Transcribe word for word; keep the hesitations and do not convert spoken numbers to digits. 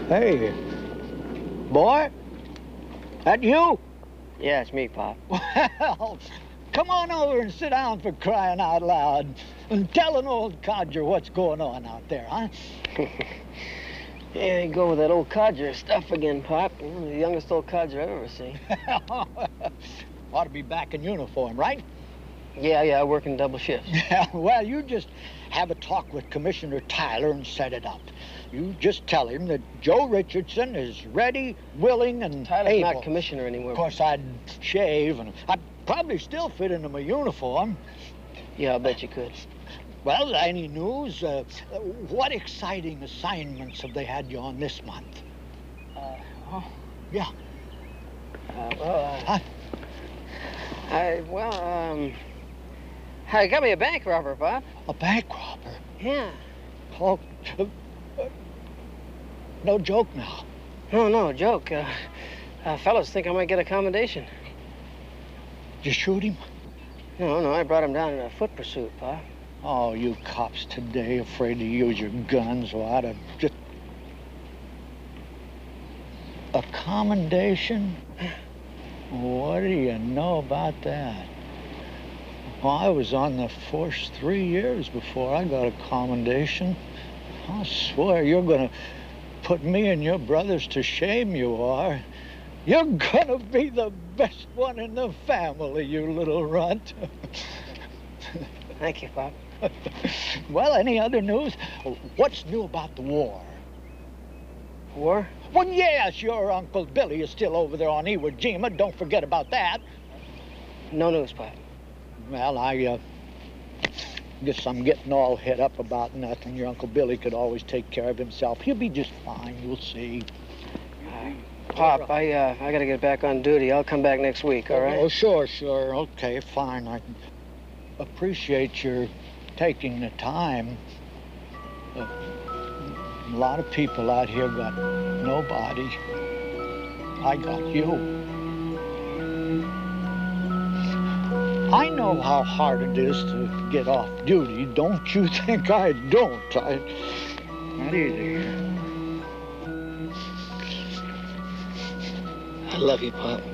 Hey, boy, that you? Yeah, it's me, Pop. Well, come on over and sit down for crying out loud and tell an old codger what's going on out there, huh? Yeah, you go with that old codger stuff again, Pop. You're the youngest old codger I've ever seen. Ought to be back in uniform, right? Yeah, yeah, I work in double shifts. Yeah, well, you just have a talk with Commissioner Tyler and set it up. You just tell him that Joe Richardson is ready, willing, and Tyler's able. not commissioner anymore. Of course, I'd shave, and I'd probably still fit into my uniform. Yeah, I'll bet you could. Well, any news? Uh, what exciting assignments have they had you on this month? Uh, oh. Yeah. Uh, well, uh, huh? I, well, um... I got me a bank robber, Bob. A bank robber? Yeah. Oh, uh, no joke now. No, no, joke. Uh, uh, fellas think I might get a commendation. Did you shoot him? No, no, I brought him down in a foot pursuit, Pa. Oh, you cops today afraid to use your guns. Well, I'd have just... A commendation? What do you know about that? Well, I was on the force three years before I got a commendation. I swear you're gonna put me and your brothers to shame, you are. You're gonna be the best one in the family, you little runt. Thank you, Pop. Well, any other news? What's new about the war? War? Well, yes, your Uncle Billy is still over there on Iwo Jima. Don't forget about that. No news, Pop. Well, I uh, guess I'm getting all hit up about nothing. Your Uncle Billy could always take care of himself. He'll be just fine, you'll see. Uh, Pop, I, uh, I gotta get back on duty. I'll come back next week, all right? Oh, sure, sure. Okay, fine. I appreciate your taking the time. Uh, a lot of people out here got nobody. I got you. I know how hard it is to get off duty. Don't you think I don't? I... Not easy. I love you, Pop.